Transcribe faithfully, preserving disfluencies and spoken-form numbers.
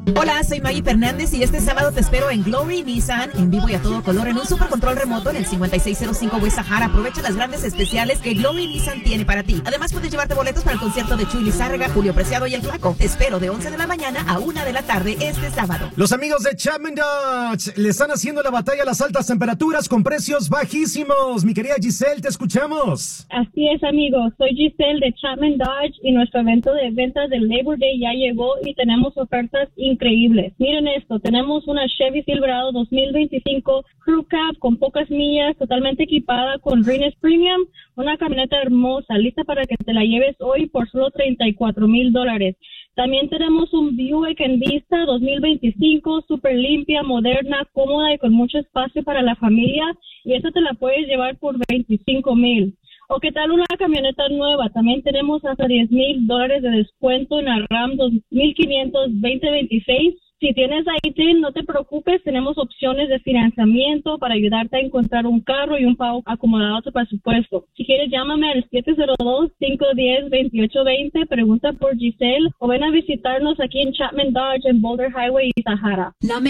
Hola, soy Maggie Fernández y este sábado te espero en Glory Nissan en vivo y a todo color en un super control remoto en el cincuenta y seis cero cinco West Sahara. Aprovecha las grandes especiales que Glory Nissan tiene para ti. Además puedes llevarte boletos para el concierto de Chuy Lizárraga, Julio Preciado y El Flaco. Te espero de once de la mañana a una de la tarde este sábado. Los amigos de Chapman Dodge le están haciendo la batalla a las altas temperaturas con precios bajísimos. Mi querida Giselle, te escuchamos. Así es, amigos. Soy Giselle de Chapman Dodge y nuestro evento de ventas del Labor Day ya llegó y tenemos ofertas increíbles. Miren esto, tenemos una Chevy Silverado dos mil veinticinco Crew Cab con pocas millas, totalmente equipada con Rines Premium, una camioneta hermosa, lista para que te la lleves hoy por solo treinta y cuatro mil dólares. También tenemos un Buick Envista dos mil veinticinco, súper limpia, moderna, cómoda y con mucho espacio para la familia, y esta te la puedes llevar por veinticinco mil. ¿O qué tal una camioneta nueva? También tenemos hasta diez mil dólares de descuento en la RAM dos mil quinientos veinte veintiséis. Si tienes I T I N, no te preocupes, tenemos opciones de financiamiento para ayudarte a encontrar un carro y un pago acomodado a tu presupuesto. Si quieres, llámame al siete cero dos, cinco uno cero, dos ocho dos cero, pregunta por Giselle o ven a visitarnos aquí en Chapman Dodge en Boulder Highway y Sahara. La